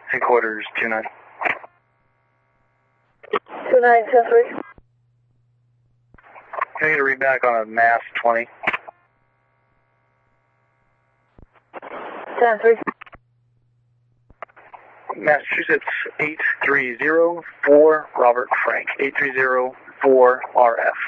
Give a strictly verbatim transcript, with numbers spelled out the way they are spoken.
Headquarters two nine. two nine, ten three. Can I get a read back on a Mass twenty? ten three. Massachusetts eight three zero four, Robert Frank. eight three zero four R F.